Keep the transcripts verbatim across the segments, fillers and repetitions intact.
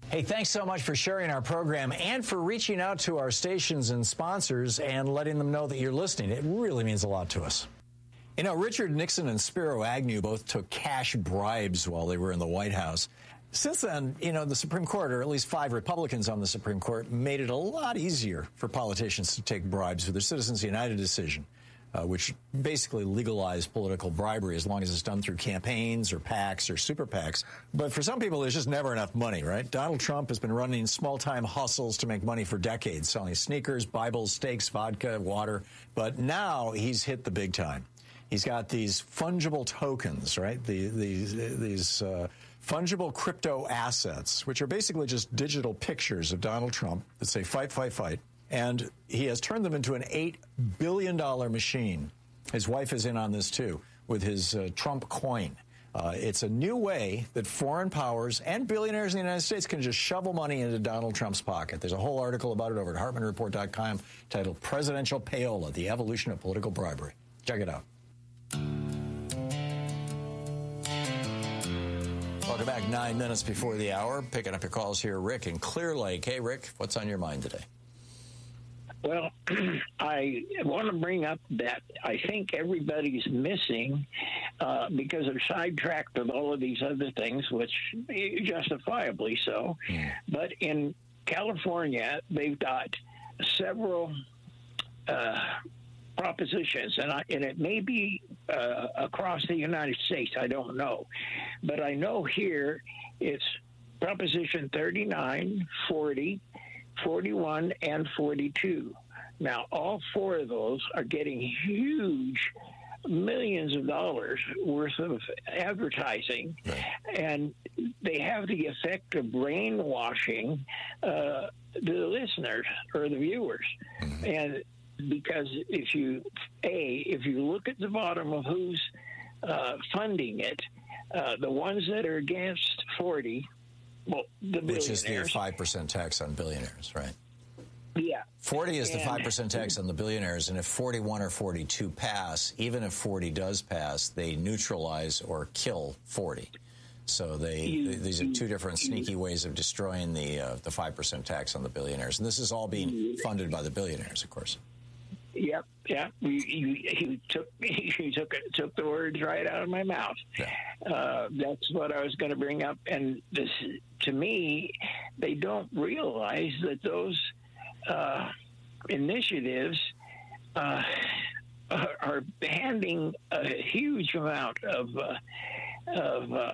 Hey, thanks so much for sharing our program and for reaching out to our stations and sponsors and letting them know that you're listening. It really means a lot to us. You know, Richard Nixon and Spiro Agnew both took cash bribes while they were in the White House. Since then, you know, the Supreme Court, or at least five Republicans on the Supreme Court, made it a lot easier for politicians to take bribes with their Citizens United decision, uh, which basically legalized political bribery as long as it's done through campaigns or PACs or super PACs. But for some people, there's just never enough money, right? Donald Trump has been running small-time hustles to make money for decades, selling sneakers, Bibles, steaks, vodka, water. But now he's hit the big time. He's got these fungible tokens, right? The, these these uh, fungible crypto assets, which are basically just digital pictures of Donald Trump that say fight, fight, fight. And he has turned them into an eight billion dollars machine. His wife is in on this, too, with his uh, Trump coin. Uh, it's a new way that foreign powers and billionaires in the United States can just shovel money into Donald Trump's pocket. There's a whole article about it over at Hartman Report dot com titled Presidential Payola, The Evolution of Political Bribery. Check it out. Welcome back. Nine minutes before the hour. Picking up your calls here, Rick in Clear Lake. Hey, Rick, what's on your mind today? Well, I want to bring up that I think everybody's missing uh, because they're sidetracked with all of these other things, which justifiably so. Mm. But in California, they've got several uh, propositions, and, I, and it may be uh, across the United States. I don't know. But I know here it's Proposition thirty-nine, forty, forty-one, and forty-two. Now, all four of those are getting huge millions of dollars worth of advertising, and they have the effect of brainwashing uh, the listeners or the viewers. Mm-hmm. And because if you, A, if you look at the bottom of who's uh, funding it, uh, the ones that are against forty, well, the billionaires. Which is the five percent tax on billionaires, right? Yeah. forty is the five percent tax on the billionaires, and if forty-one or forty-two pass, even if forty does pass, they neutralize or kill forty. So they, you, these are two different sneaky ways of destroying the uh, the five percent tax on the billionaires. And this is all being funded by the billionaires, of course. Yep, yeah. You, you, you took you took it, took the words right out of my mouth. Yeah. Uh, that's what I was going to bring up. And this, to me, they don't realize that those uh, initiatives uh, are, are handing a huge amount of uh, of uh,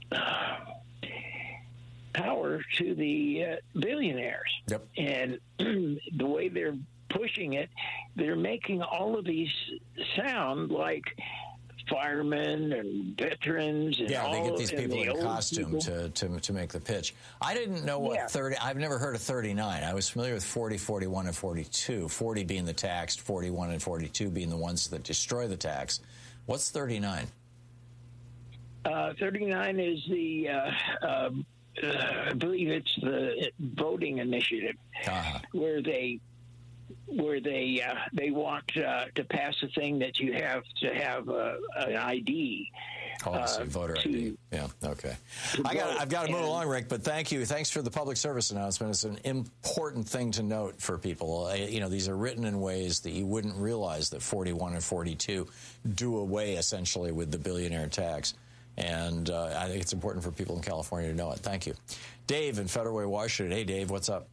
power to the uh, billionaires. Yep. And the way they're pushing it, they're making all of these sound like firemen and veterans. And yeah, all, they get these people the in costume to, to to make the pitch. I didn't know what yeah. thirty. I've never heard of thirty-nine. I was familiar with forty, forty-one, and forty-two. forty being the taxed, forty-one and forty-two being the ones that destroy the tax. What's thirty-nine? Uh, thirty-nine is the. Uh, uh, uh, I believe it's the voting initiative, uh-huh. where they. where they uh, they want uh, to pass a thing that you have to have uh, an I D. Oh, I see, uh, voter to, I D. Yeah, okay. I got, I've got to move along, Rick, but thank you. Thanks for the public service announcement. It's an important thing to note for people. Uh, you know, these are written in ways that you wouldn't realize that forty-one and forty-two do away, essentially, with the billionaire tax. And uh, I think it's important for people in California to know it. Thank you. Dave in Federal Way, Washington. Hey, Dave, what's up?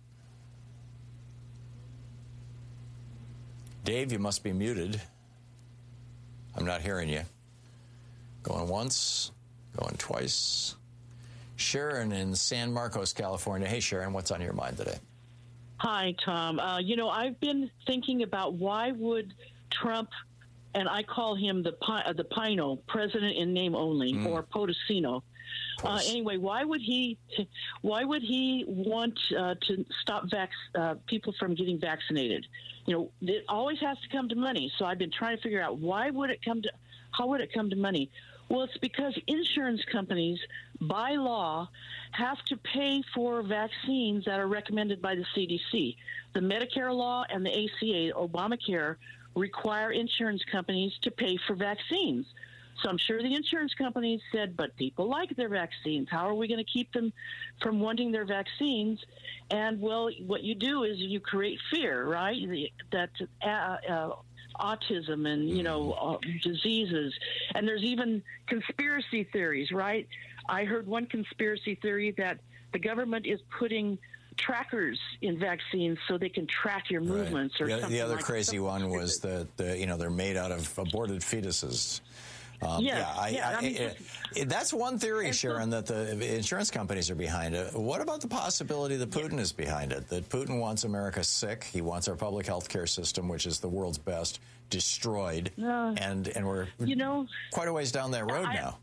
Dave, you must be muted. I'm not hearing you. Going once, going twice. Sharon in San Marcos, California. Hey, Sharon, what's on your mind today? Hi, Tom. Uh, you know, I've been thinking about why would Trump, and I call him the uh, the Pino, president in name only, mm. or Potosino. Uh, anyway, why would he? Why would he want uh, to stop vac- uh, people from getting vaccinated? You know, it always has to come to money. So I've been trying to figure out why would it come to? How would it come to money? Well, it's because insurance companies, by law, have to pay for vaccines that are recommended by the C D C. The Medicare law and the A C A, Obamacare, require insurance companies to pay for vaccines. So I'm sure the insurance companies said, but people like their vaccines. How are we going to keep them from wanting their vaccines? And, well, what you do is you create fear, right? That uh, uh, autism and, you know, uh, diseases. And there's even conspiracy theories, right? I heard one conspiracy theory that the government is putting trackers in vaccines so they can track your movements right. or the, something. The other like crazy that. one was that, the, you know, they're made out of aborted fetuses. Um, yes, yeah, I, yeah, I, I mean, it, it, that's one theory, Sharon, that the insurance companies are behind it. What about the possibility that Putin yeah. is behind it? That Putin wants America sick. He wants our public health care system, which is the world's best, destroyed. Uh, and and we're you know, quite a ways down that road I, now.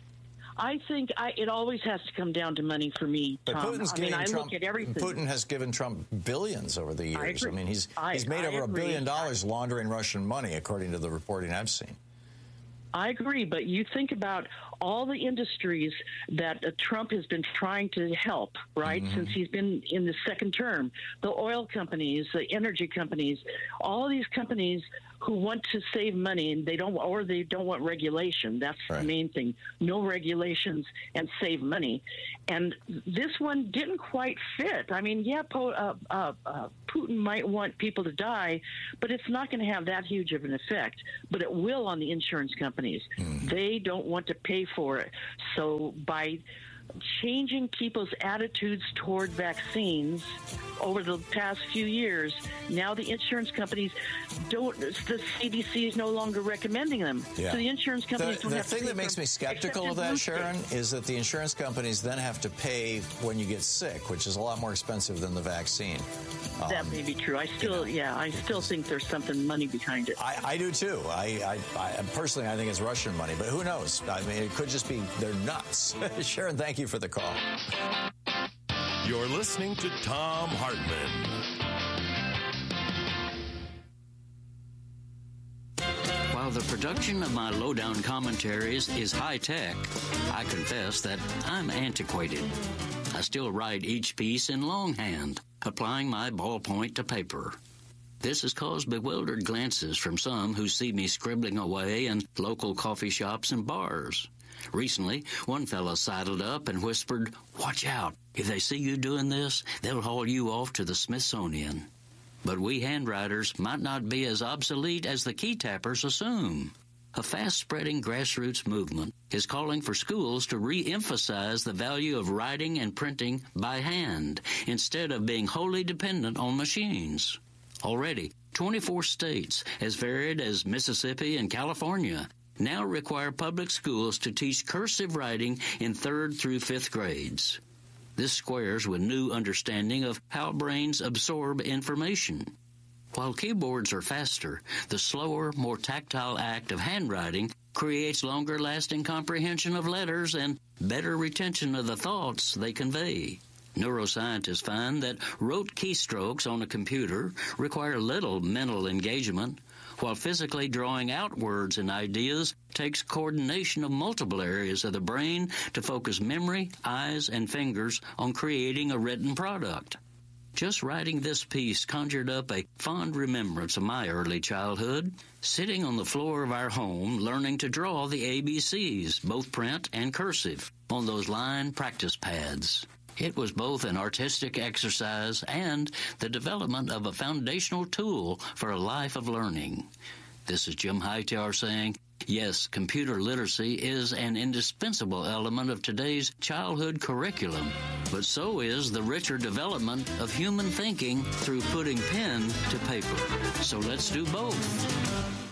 I think I, it always has to come down to money for me, Tom. But Putin's I mean, I Trump, look at everything. Putin has given Trump billions over the years. I, I mean, he's I, he's made I over agree. a billion dollars laundering Russian money, according to the reporting I've seen. I agree, but you think about all the industries that uh, Trump has been trying to help, right, mm-hmm. since he's been in the second term. The oil companies, the energy companies, all of these companies who want to save money, and they don't, or they don't want regulation. That's right. the main thing. No regulations and save money. And this one didn't quite fit. I mean, yeah, po- uh, uh, uh, Putin might want people to die, but it's not going to have that huge of an effect. But it will on the insurance companies. Mm-hmm. They don't want to pay for it. So by changing people's attitudes toward vaccines over the past few years, now the insurance companies don't, the C D C is no longer recommending them. Yeah. So the insurance companies the, don't the have to The thing pay that makes for me skeptical of that, Sharon, is that the insurance companies then have to pay when you get sick, which is a lot more expensive than the vaccine. Um, that may be true. I still, you know, yeah, I still think there's something money behind it. I, I do too. I, I, I personally, I think it's Russian money, but who knows? I mean, it could just be they're nuts. Sharon, thank you for the call. You're listening to Thom Hartmann. While the production of my lowdown commentaries is high-tech, I confess that I'm antiquated. I still write each piece in longhand, applying my ballpoint to paper. This has caused bewildered glances from some who see me scribbling away in local coffee shops and bars. Recently, one fellow sidled up and whispered, "Watch out. If they see you doing this, they'll haul you off to the Smithsonian." But we handwriters might not be as obsolete as the key tappers assume. A fast-spreading grassroots movement is calling for schools to re-emphasize the value of writing and printing by hand instead of being wholly dependent on machines. Already, twenty-four states, as varied as Mississippi and California, now require public schools to teach cursive writing in third through fifth grades. This squares with new understanding of how brains absorb information. While keyboards are faster, the slower, more tactile act of handwriting creates longer-lasting comprehension of letters and better retention of the thoughts they convey. Neuroscientists find that rote keystrokes on a computer require little mental engagement, while physically drawing out words and ideas takes coordination of multiple areas of the brain to focus memory, eyes, and fingers on creating a written product. Just writing this piece conjured up a fond remembrance of my early childhood, sitting on the floor of our home learning to draw the A B Cs, both print and cursive, on those line practice pads. It was both an artistic exercise and the development of a foundational tool for a life of learning. This is Jim Hightower saying, yes, computer literacy is an indispensable element of today's childhood curriculum, but so is the richer development of human thinking through putting pen to paper. So let's do both.